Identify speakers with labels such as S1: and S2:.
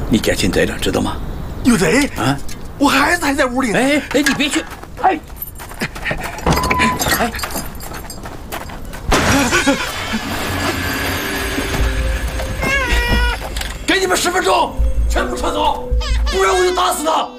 S1: 你该进贼了，知道吗？
S2: 有贼
S1: 啊！
S2: 我孩子还在屋里呢。
S1: 哎，你别去！哎，哎，给你们10分钟，全部撤走，不然我就打死他！